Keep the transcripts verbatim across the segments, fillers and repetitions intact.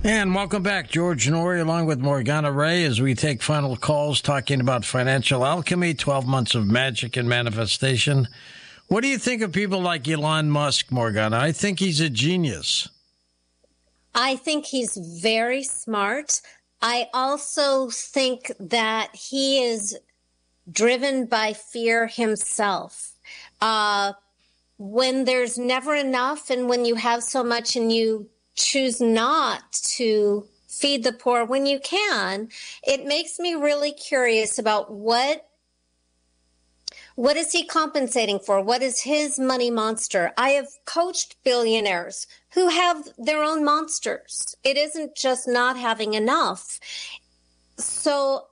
And welcome back, George Noory, along with Morgana Ray, as we take final calls talking about financial alchemy, twelve months of magic and manifestation. What do you think of people like Elon Musk, Morgana? I think he's a genius. I think he's very smart. I also think that he is driven by fear himself. Uh, when there's never enough and when you have so much and you choose not to feed the poor when you can, it makes me really curious about what what is he compensating for? What is his money monster? I have coached billionaires who have their own monsters. It isn't just not having enough. So,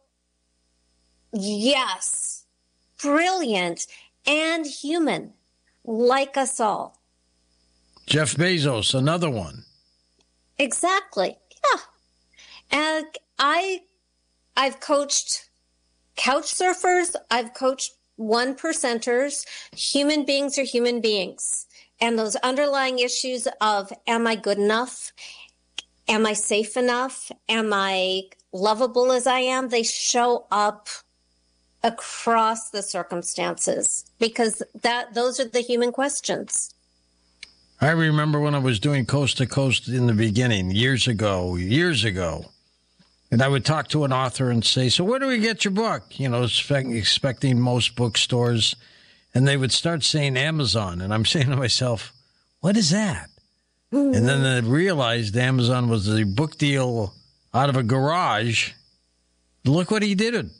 yes, brilliant and human, like us all. Jeff Bezos, another one. Exactly. Yeah. And I, I've coached couch surfers. I've coached one percenters. Human beings are human beings. And those underlying issues of, am I good enough? Am I safe enough? Am I lovable as I am? They show up across the circumstances because that, those are the human questions. I remember when I was doing Coast to Coast in the beginning, years ago, years ago, and I would talk to an author and say, so where do we get your book? You know, expect, expecting most bookstores, and they would start saying Amazon, and I'm saying to myself, what is that? Mm-hmm. And then I realized Amazon was a book deal out of a garage. Look what he did.